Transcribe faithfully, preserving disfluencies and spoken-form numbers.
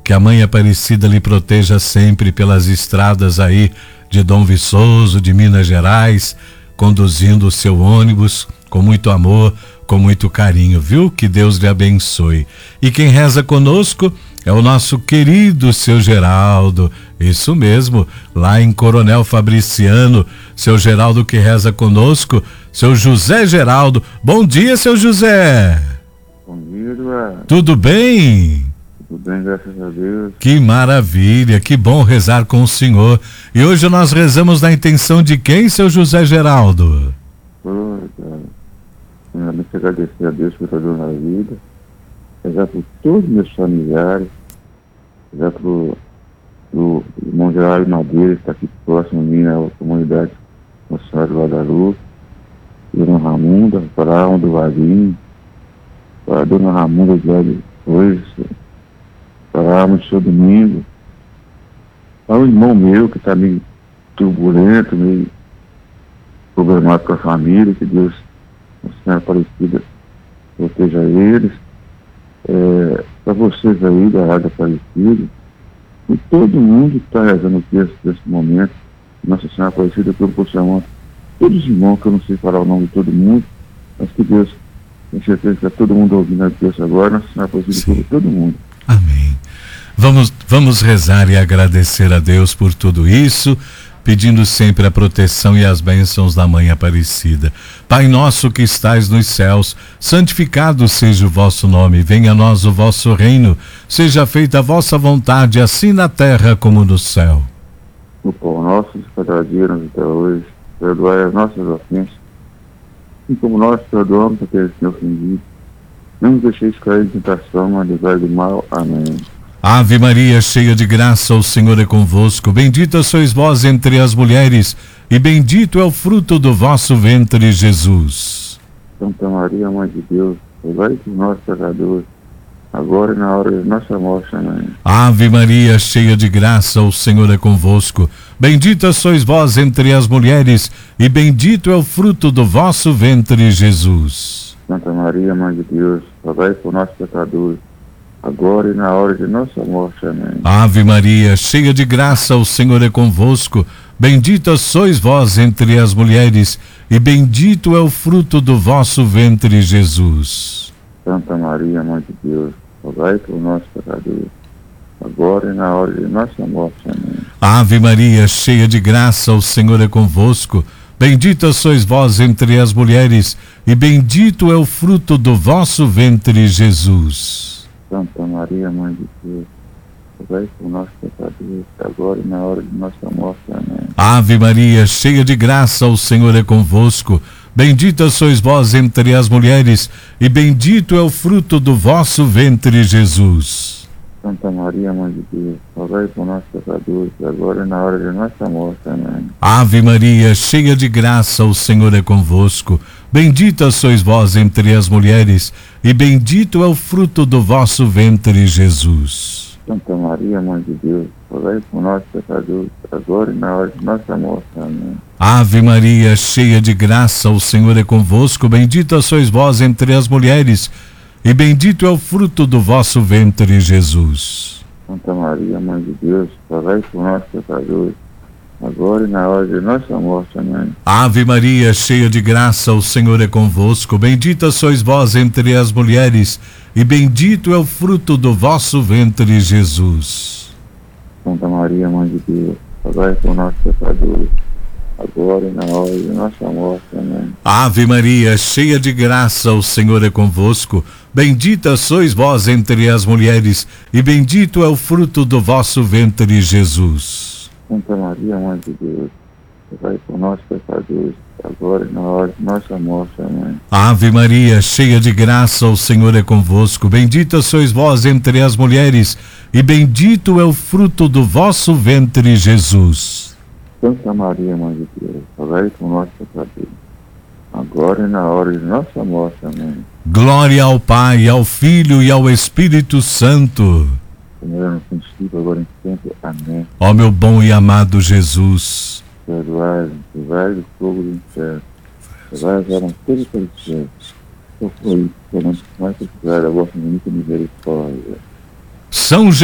Que a Mãe Aparecida lhe proteja sempre pelas estradas aí de Dom Viçoso, de Minas Gerais, conduzindo o seu ônibus com muito amor, com muito carinho, viu? Que Deus lhe abençoe. E quem reza conosco é o nosso querido seu Geraldo, isso mesmo, lá em Coronel Fabriciano, seu Geraldo que reza conosco, seu José Geraldo. Bom dia, seu José. Bom dia, Eduardo. Tudo bem? Tudo bem, graças a Deus. Que maravilha, que bom rezar com o senhor. E hoje nós rezamos na intenção de quem, seu José Geraldo? Oi, cara. Primeiramente agradecer a Deus por toda a vida, rezar por todos os meus familiares, rezar pro, pro irmão Geraldo Madeira, que está aqui próximo a mim, na comunidade Nossa Senhora do Guadalupe, Dona Ramunda, para a alma do Vaguinho, para a Dona Ramunda de lá depois, para a alma do seu Domingo, para o irmão meu que está meio turbulento, meio problemado com a família, que Deus, a Senhora Aparecida, proteja eles, é, para vocês aí da Rádio Aparecida, e todo mundo que está rezando aqui nesse, nesse momento, Nossa Senhora Aparecida, que eu posso chamar todos os irmãos, que eu não sei falar o nome de todo mundo, mas que Deus, tenho certeza que está todo mundo ouvindo a Deus agora, Nossa Senhora Aparecida, por todo mundo. Amém. Vamos, vamos rezar e agradecer a Deus por tudo isso, pedindo sempre a proteção e as bênçãos da Mãe Aparecida. Pai nosso que estais nos céus, santificado seja o vosso nome, venha a nós o vosso reino, seja feita a vossa vontade, assim na terra como no céu. O pão nosso de cada dia nos dá hoje, perdoai as nossas ofensas, assim como nós perdoamos aqueles que nos ofendido. Não nos deixeis cair em tentação, mas livrai do mal. Amém. Ave Maria, cheia de graça, o Senhor é convosco. Bendita sois vós entre as mulheres, e bendito é o fruto do vosso ventre, Jesus. Santa Maria, Mãe de Deus, rogai por nós pecadores, agora e na hora de nossa morte. Amém. Ave Maria, cheia de graça, o Senhor é convosco. Bendita sois vós entre as mulheres, e bendito é o fruto do vosso ventre, Jesus. Santa Maria, Mãe de Deus, rogai por nós pecadores, agora e na hora de nossa morte. Amém. Ave Maria, cheia de graça, o Senhor é convosco. Bendita sois vós entre as mulheres, e bendito é o fruto do vosso ventre, Jesus. Santa Maria, Mãe de Deus, rogai por nós pecadores, agora e na hora de nossa morte. Amém. Ave Maria, cheia de graça, o Senhor é convosco. Bendita sois vós entre as mulheres, e bendito é o fruto do vosso ventre, Jesus. Santa Maria, Mãe de Deus, rogai por nós pecadores, agora e na hora de nossa morte. Amém. Ave Maria, cheia de graça, o Senhor é convosco. Bendita sois vós entre as mulheres, e bendito é o fruto do vosso ventre, Jesus. Santa Maria, Mãe de Deus, rogai por nós pecadores, agora e na hora de nossa morte. Amém. Ave Maria, cheia de graça, o Senhor é convosco. Bendita sois vós entre as mulheres, e bendito é o fruto do vosso ventre, Jesus. Santa Maria, Mãe de Deus, rogai por nós pecadores, agora e na hora de nossa morte. Amém. Ave Maria, cheia de graça, o Senhor é convosco. Bendita sois vós entre as mulheres, e bendito é o fruto do vosso ventre, Jesus. Santa Maria, Mãe de Deus, rogai por nós pecadores, agora e na hora de nossa morte. Amém. Ave Maria, cheia de graça, o Senhor é convosco. Bendita sois vós entre as mulheres, e bendito é o fruto do vosso ventre, Jesus. Santa Maria, Mãe de Deus, rogai por nós pecadores, agora e na hora de nossa morte. Amém. Ave Maria, cheia de graça, o Senhor é convosco. Bendita sois vós entre as mulheres, e bendito é o fruto do vosso ventre, Jesus. Santa Maria, Mãe de Deus, rogai por nós pecadores, agora e na hora de nossa morte. Amém. Ave Maria, cheia de graça, o Senhor é convosco. Bendita sois vós entre as mulheres, e bendito é o fruto do vosso ventre, Jesus. Santa Maria, Mãe de Deus, rogai por nós pecadores, agora e na hora de nossa morte. Amém. Glória ao Pai, ao Filho e ao Espírito Santo. Como era no princípio, agora e sempre. Amém. Ó meu bom e amado Jesus, perdoai, livrai do fogo do inferno, levai as almas todas para o céu, socorrei, pelo mais precisar da vossa infinita misericórdia. São